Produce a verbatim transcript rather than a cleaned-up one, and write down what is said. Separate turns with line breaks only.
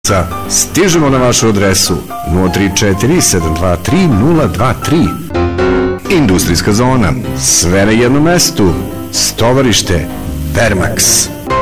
Stižemo na vašu adresu nula tri četiri sedam dva tri nula dva tri. Industrijska zona, sve na jednom mestu. Stovarište Vermax.